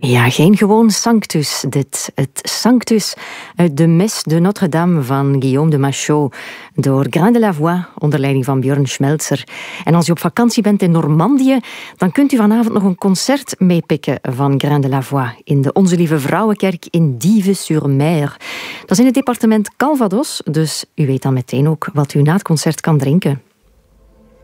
Ja, geen gewoon Sanctus dit. Het Sanctus uit de Mes de Notre-Dame van Guillaume de Machaut door Grain de la Voix onder leiding van Björn Schmelzer. En als u op vakantie bent in Normandië, dan kunt u vanavond nog een concert meepikken van Grain de la Voix in de Onze Lieve Vrouwenkerk in Dives-sur-Mer. Dat is in het departement Calvados, dus u weet dan meteen ook wat u na het concert kan drinken.